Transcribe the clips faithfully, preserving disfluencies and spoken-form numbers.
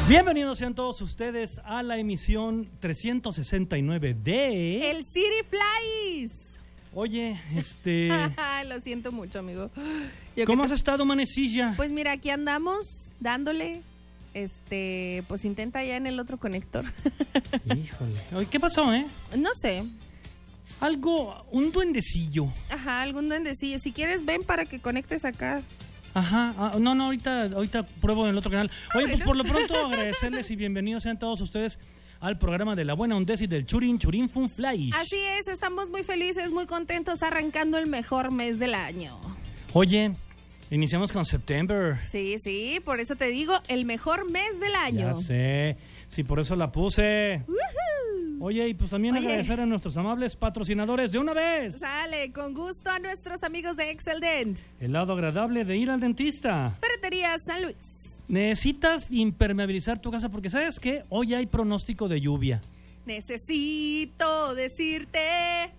Bienvenidos sean todos ustedes a la emisión trescientos sesenta y nueve de... El City Flies. Oye, este... Lo siento mucho, amigo. Yo ¿Cómo has te... estado, manecilla? Pues mira, aquí andamos dándole... Este, pues intenta ya en el otro conector. Híjole. Oye, ¿qué pasó, eh? No sé. Algo, un duendecillo. Ajá, algún duendecillo. Si quieres, ven para que conectes acá. Ajá, ah, no, no, ahorita, ahorita pruebo en el otro canal. Oye, pues por lo pronto agradecerles y bienvenidos sean todos ustedes al programa de la buena ondez y del Churin Churin Fun Fly. Así es, estamos muy felices, muy contentos, arrancando el mejor mes del año. Oye, iniciamos con September. Sí, sí, por eso te digo, el mejor mes del año. Ya sé, sí, por eso la puse. ¡Woohoo! Oye, y pues también Oye. agradecer a nuestros amables patrocinadores de una vez. Sale, con gusto a nuestros amigos de Excel Dent. El lado agradable de ir al dentista. Ferretería San Luis. Necesitas impermeabilizar tu casa porque ¿sabes qué? Hoy hay pronóstico de lluvia. Necesito decirte.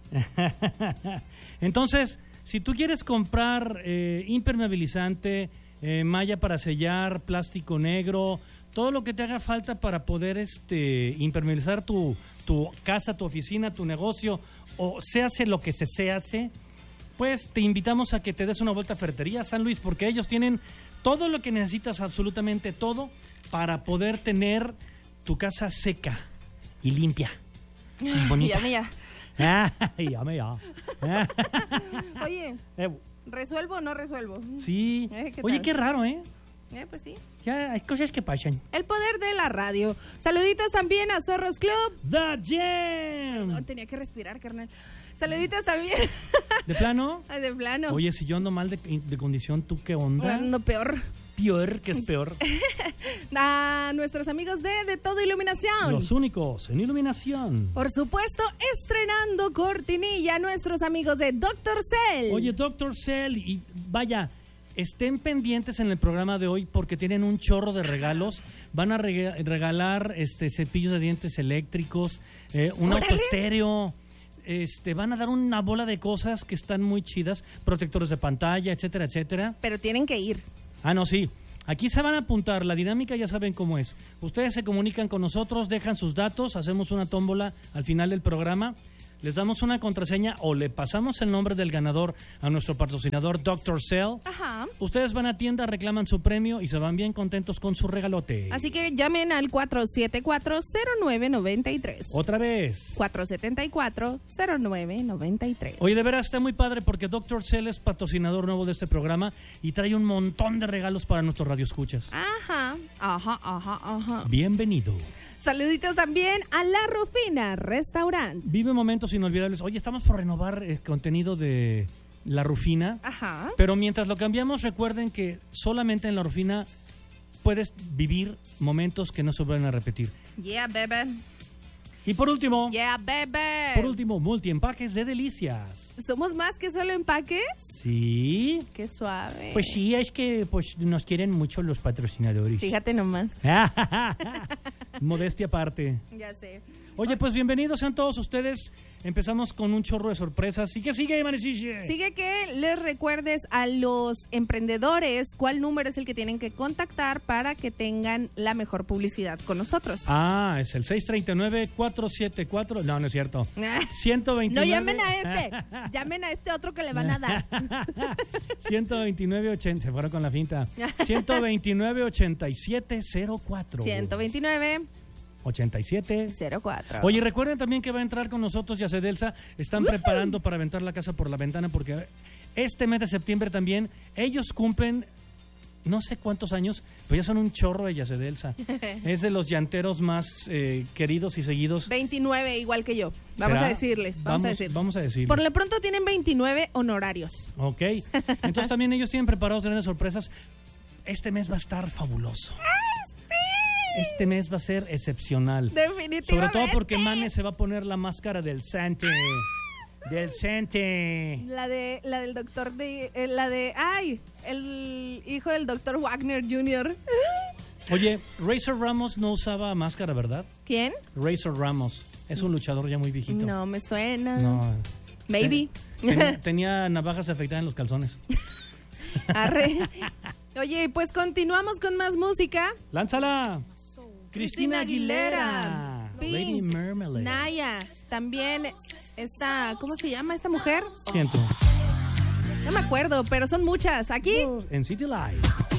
Entonces, si tú quieres comprar eh, impermeabilizante, eh, malla para sellar, plástico negro, todo lo que te haga falta para poder este impermeabilizar tu, tu casa, tu oficina, tu negocio, o se hace lo que se, se hace, pues te invitamos a que te des una vuelta a Ferretería San Luis, porque ellos tienen todo lo que necesitas, absolutamente todo, para poder tener tu casa seca y limpia y bonita. Llame ya. Llame ya. Oye, eh. ¿resuelvo o no resuelvo? Sí. Eh, ¿qué Oye, tal? Qué raro, ¿eh? Eh, pues sí. Ya hay cosas que pasan. El poder de la radio. Saluditos también a Zorros Club. The Jam. No, tenía que respirar, carnal. Saluditos también. ¿De plano? Ay, de plano. Oye, si yo ando mal de, de condición, ¿tú qué onda? Ando peor. Peor, que es peor. A nuestros amigos de De Todo Iluminación. Los únicos en iluminación. Por supuesto, estrenando cortinilla, nuestros amigos de Doctor Cell. Oye, Doctor Cell, y vaya... Estén pendientes en el programa de hoy porque tienen un chorro de regalos. Van a reg- regalar este cepillos de dientes eléctricos, eh, un autoestéreo. Este, van a dar una bola de cosas que están muy chidas, protectores de pantalla, etcétera, etcétera. Pero tienen que ir. Ah, no, sí. Aquí se van a apuntar, la dinámica ya saben cómo es. Ustedes se comunican con nosotros, dejan sus datos, hacemos una tómbola al final del programa. Les damos una contraseña o le pasamos el nombre del ganador a nuestro patrocinador Doctor Cell. Ajá. Ustedes van a tienda, reclaman su premio y se van bien contentos con su regalote. Así que llamen al cuatro siete cuatro, cero nueve nueve tres. Otra vez. cuatro siete cuatro, cero nueve nueve tres. Oye, de veras está muy padre porque Doctor Cell es patrocinador nuevo de este programa y trae un montón de regalos para nuestros radioescuchas. Ajá, ajá, ajá, ajá. Bienvenido. Saluditos también a La Rufina Restaurant. Vive momentos inolvidables. Oye, estamos por renovar el contenido de La Rufina. Ajá. Pero mientras lo cambiamos, recuerden que solamente en La Rufina puedes vivir momentos que no se vuelven a repetir. Yeah, baby. Y por último, yeah, baby. Por último, multiempaques de delicias. ¿Somos más que solo empaques? Sí. Qué suave. Pues sí, es que pues nos quieren mucho los patrocinadores. Fíjate nomás. Modestia aparte. Ya sé. Oye, pues bienvenidos sean todos ustedes. Empezamos con un chorro de sorpresas. ¿Y qué sigue, Maneciche? Sigue que les recuerdes a los emprendedores cuál número es el que tienen que contactar para que tengan la mejor publicidad con nosotros. Ah, es el seis tres nueve, cuatro siete cuatro. No, no es cierto. ciento veintinueve. No llamen a este. Llamen a este otro que le van a dar. ciento veintinueve ochenta. Se fueron con la finta. ciento veintinueve ochenta y siete cero cuatro. ciento veintinueve ochenta y siete cero cuatro. Oye, recuerden también que va a entrar con nosotros Yacedelsa. Están uh-huh. preparando para aventar la casa por la ventana porque este mes de septiembre también ellos cumplen no sé cuántos años, pero ya son un chorro de Yacedelsa. Es de los llanteros más eh, queridos y seguidos. veintinueve, igual que yo. Vamos ¿Será? a decirles. Vamos, vamos a decir. Vamos a decirles. Por lo pronto tienen veintinueve honorarios. Ok. Entonces también ellos tienen preparados grandes sorpresas. Este mes va a estar fabuloso. Este mes va a ser excepcional. Definitivamente. Sobre todo porque Mane se va a poner la máscara del Sante. Del Sante. La de la del doctor de eh, la de ay, el hijo del doctor Wagner junior Oye, Razor Ramos no usaba máscara, ¿verdad? ¿Quién? Razor Ramos. Es un luchador ya muy viejito. No me suena. No. Maybe. Ten, ten, tenía navajas afeitadas en los calzones. Arre. Oye, pues continuamos con más música. ¡Lánzala! Cristina Aguilera, Pink, Lady Marmalade. Naya, también esta, ¿cómo se llama esta mujer? Siento. No me acuerdo, pero son muchas. Aquí En City Lights.